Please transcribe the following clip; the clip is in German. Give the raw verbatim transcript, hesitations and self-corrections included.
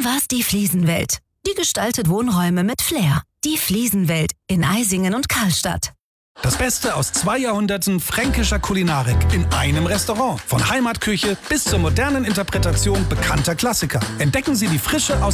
Dann war's die Fliesenwelt. Die gestaltet Wohnräume mit Flair. Die Fliesenwelt in Eisingen und Karlstadt. Das Beste aus zwei Jahrhunderten fränkischer Kulinarik in einem Restaurant. Von Heimatküche bis zur modernen Interpretation bekannter Klassiker. Entdecken Sie die Frische aus